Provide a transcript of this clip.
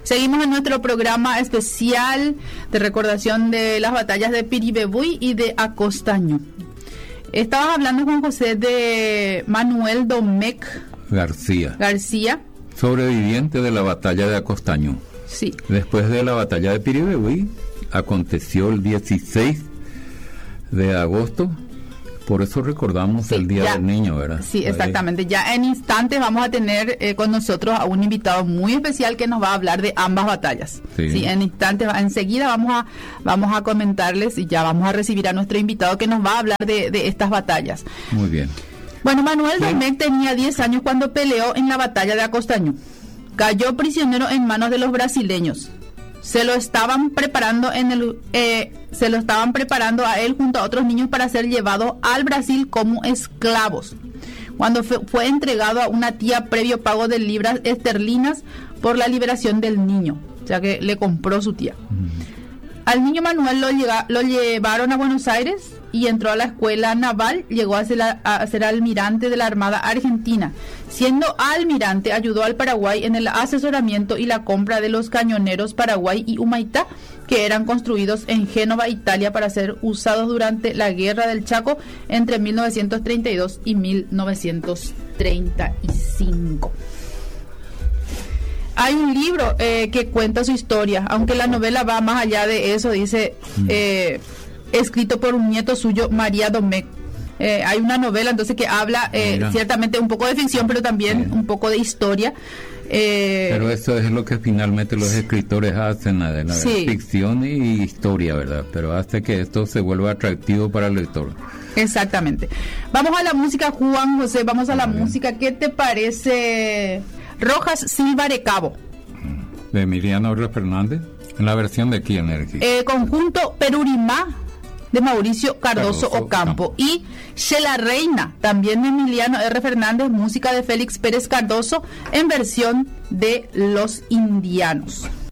Seguimos en nuestro programa especial de recordación de las batallas de Piribebuy y de Acostaño. Estabas hablando, Juan José, de Manuel Domecq García, sobreviviente de la batalla de Acostaño. Sí. Después de la batalla de Piribebuy, aconteció el 16 de agosto. Por eso recordamos el Día del Niño, ¿verdad? Sí, exactamente. Ya en instantes vamos a tener con nosotros a un invitado muy especial que nos va a hablar de ambas batallas. Sí, en instantes, enseguida vamos a comentarles y ya vamos a recibir a nuestro invitado que nos va a hablar de estas batallas. Muy bien. Bueno, Manuel Domecq tenía 10 años cuando peleó en la batalla de Acostaño. Cayó prisionero en manos de los brasileños. Se lo estaban preparando a él junto a otros niños para ser llevado al Brasil como esclavos. Cuando fue entregado a una tía previo pago de libras esterlinas por la liberación del niño, o sea que le compró su tía. Al niño Manuel lo llevaron a Buenos Aires y entró a la escuela naval. Llegó a ser almirante de la Armada Argentina. Siendo almirante, ayudó al Paraguay en el asesoramiento y la compra de los cañoneros Paraguay y Humaitá, que eran construidos en Génova, Italia, para ser usados durante la Guerra del Chaco entre 1932 y 1935. Hay un libro que cuenta su historia, aunque la novela va más allá de eso, dice, escrito por un nieto suyo, María Domecq. Hay una novela entonces que habla ciertamente un poco de ficción, pero también un poco de historia. Pero eso es lo que finalmente los escritores hacen, ficción y historia, ¿verdad? Pero hace que esto se vuelva atractivo para el lector. Exactamente. Vamos a la música, Juan José, vamos a la música. ¿Qué te parece Rojas Silva de Cabo? De Emiliano R. Fernández. ¿En la versión de quién, Erki? Conjunto Perurimá de Mauricio Cardoso Ocampo. Y She la Reina, también de Emiliano R. Fernández, música de Félix Pérez Cardoso, en versión de Los Indianos.